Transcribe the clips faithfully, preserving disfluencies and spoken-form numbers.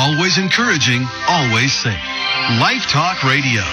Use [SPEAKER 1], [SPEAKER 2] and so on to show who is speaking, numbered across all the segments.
[SPEAKER 1] Always encouraging, always safe. Life Talk Radio.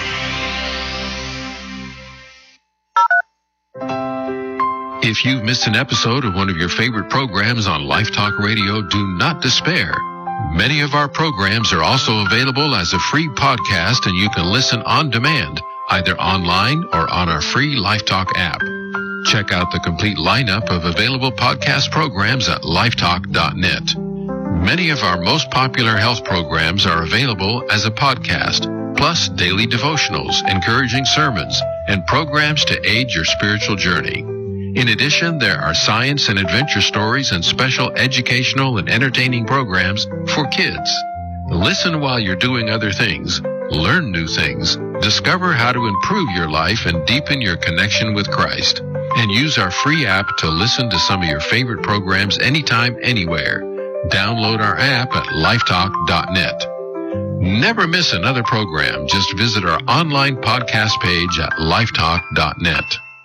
[SPEAKER 2] If you've missed an episode of one of your favorite programs on Life Talk Radio, do not despair. Many of our programs are also available as a free podcast, and you can listen on demand, either online or on our free Life Talk app. Check out the complete lineup of available podcast programs at lifetalk dot net. Many of our most popular health programs are available as a podcast, plus daily devotionals, encouraging sermons, and programs to aid your spiritual journey. In addition, there are science and adventure stories and special educational and entertaining programs for kids. Listen while you're doing other things, learn new things, discover how to improve your life and deepen your connection with Christ, and use our free app to listen to some of your favorite programs anytime, anywhere. Download our app at lifetalk dot net. Never miss another program. Just visit our online podcast page at lifetalk dot net.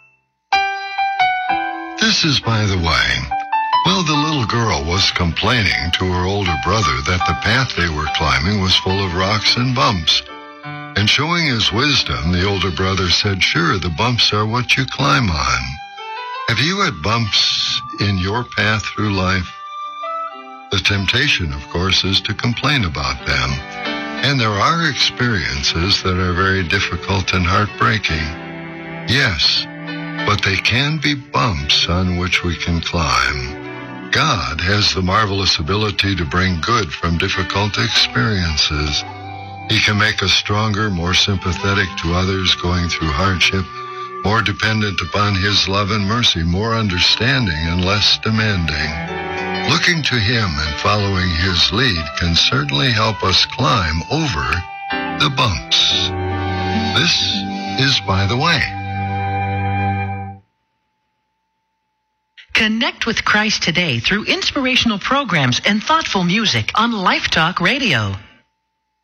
[SPEAKER 3] This is By the Way. Well, the little girl was complaining to her older brother that the path they were climbing was full of rocks and bumps. And showing his wisdom, the older brother said, "Sure, the bumps are what you climb on." Have you had bumps in your path through life? The temptation, of course, is to complain about them. And there are experiences that are very difficult and heartbreaking. Yes, but they can be bumps on which we can climb. God has the marvelous ability to bring good from difficult experiences. He can make us stronger, more sympathetic to others going through hardship, more dependent upon His love and mercy, more understanding and less demanding. Looking to Him and following His lead can certainly help us climb over the bumps. This is By the Way.
[SPEAKER 4] Connect with Christ today through inspirational programs and thoughtful music on Life Talk Radio.